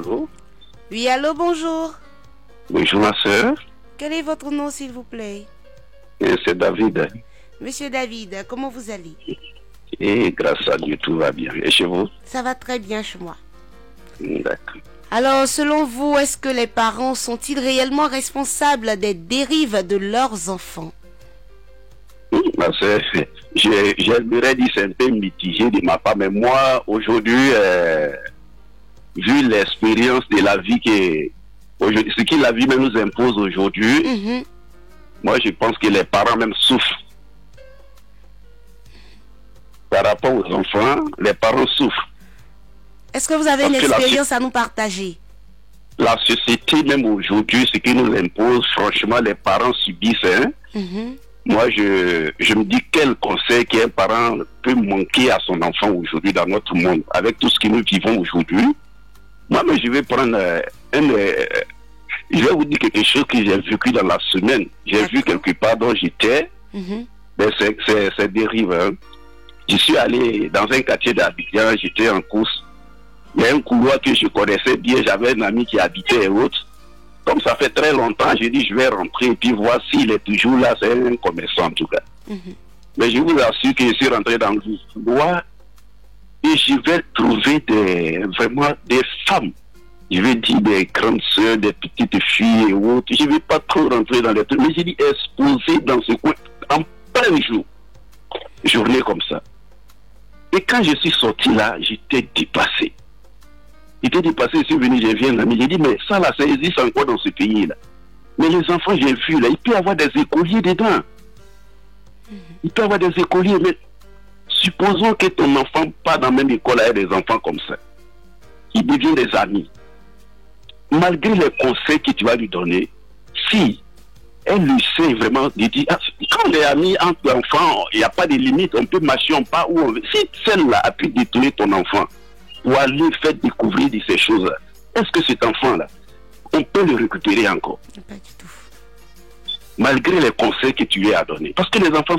Allô? Oui, allô, bonjour. Bonjour ma soeur. Quel est votre nom, s'il vous plaît? C'est David. Monsieur David, comment vous allez? Et grâce à Dieu, tout va bien. Et chez vous? Ça va très bien chez moi. D'accord. Alors, selon vous, est-ce que les parents sont-ils réellement responsables des dérives de leurs enfants? Ma soeur, j'aimerais dire c'est un peu mitigé de ma part, mais moi, aujourd'hui, vu l'expérience de la vie ce que la vie même nous impose aujourd'hui, moi je pense que les parents même souffrent. Par rapport aux enfants, les parents souffrent. Est-ce que vous avez une expérience à nous partager? La société même aujourd'hui, ce qui nous impose, franchement, les parents subissent. Moi, je me dis quel conseil qu'un parent peut manquer à son enfant aujourd'hui dans notre monde, avec tout ce que nous vivons aujourd'hui. Moi, mais je vais prendre je vais vous dire quelque chose que j'ai vécu dans la semaine. J'ai vu quelque part dont j'étais, c'est dérive. Je suis allé dans un quartier d'Abidjan, j'étais en course. Il y a un couloir que je connaissais bien, j'avais un ami qui habitait et autres. Comme ça fait très longtemps, j'ai dit je vais rentrer et puis voir s'il est toujours là, c'est un commerçant en tout cas. Mais je vous assure que je suis rentré dans le couloir et je vais trouver vraiment des femmes. Je vais dire des grandes sœurs, des petites filles et autres. Je ne vais pas trop rentrer dans les trucs, mais j'ai dit exposé dans ce coin en plein jour. Journée comme ça. Et quand je suis sorti là, j'étais dépassé. J'étais dépassé, je suis venu, je viens là, mais j'ai dit, mais ça là, ça existe encore dans ce pays-là. Mais les enfants, j'ai vu là, il peut y avoir des écoliers dedans. Il peut y avoir des écoliers, mais supposons que ton enfant part dans la même école avec des enfants comme ça. Ils deviennent des amis. Malgré les conseils que tu vas lui donner, si elle lui sait vraiment de dire, quand on est amis entre enfants, il n'y a pas de limite, on peut marcher, on part où on veut. Si celle-là a pu détourner ton enfant pour aller faire découvrir de ces choses-là, est-ce que cet enfant-là, on peut le récupérer encore? Pas du tout. Malgré les conseils que tu lui as donnés. Parce que les enfants